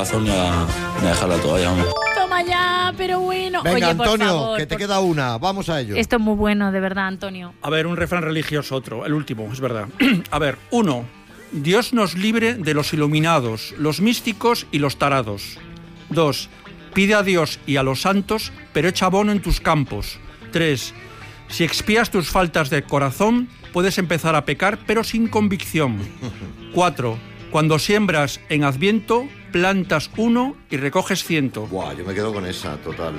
corazón ni a dejar la toalla, vamos. Toma ya, pero bueno. Venga, Oye, por Antonio, favor, que te queda una. Vamos a ello. Esto es muy bueno, de verdad, Antonio. A ver, un refrán religioso, otro, el último, es verdad. A ver, 1. Dios nos libre de los iluminados, los místicos y los tarados. 2. Pide a Dios y a los santos, pero echa abono en tus campos. 3. Si expías tus faltas de corazón, puedes empezar a pecar, pero sin convicción. 4. Cuando siembras en Adviento, plantas 1 y recoges 100. Buah, yo me quedo con esa, total.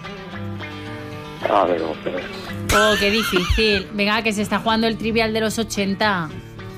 A ver. Oh, qué difícil. Venga, que se está jugando el trivial de los 80.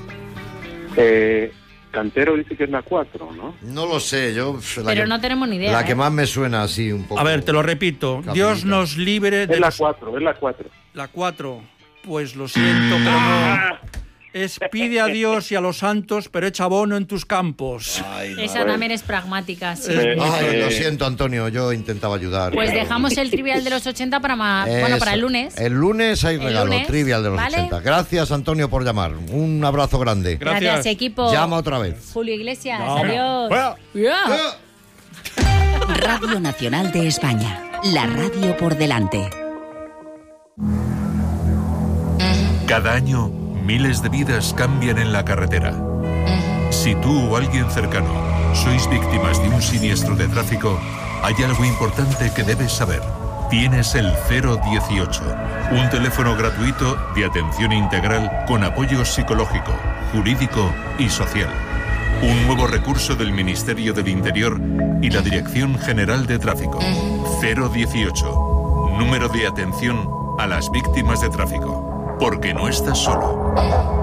Cantero dice que es la 4, ¿no? No lo sé, yo... Pero no tenemos ni idea. La que más me suena así un poco... A ver, te lo repito. Capita. Dios nos libre de Es la los... 4, es la 4. La 4. Pues lo siento, pero no. Es pide a Dios y a los santos, pero echa abono en tus campos. Ay, no. Esa también es pragmática, sí. Ay, lo siento, Antonio, yo intentaba ayudar. Pues dejamos el trivial de los 80 para para el lunes. El lunes hay regalo, lunes, trivial de los ¿vale? 80. Gracias, Antonio, por llamar. Un abrazo grande. Gracias, equipo. Llama otra vez. Julio Iglesias, No. adiós. Radio Nacional de España. La radio por delante. Cada año, miles de vidas cambian en la carretera. Si tú o alguien cercano sois víctimas de un siniestro de tráfico, hay algo importante que debes saber. Tienes el 018, un teléfono gratuito de atención integral con apoyo psicológico, jurídico y social. Un nuevo recurso del Ministerio del Interior y la Dirección General de Tráfico. 018, número de atención a las víctimas de tráfico. Porque no estás solo.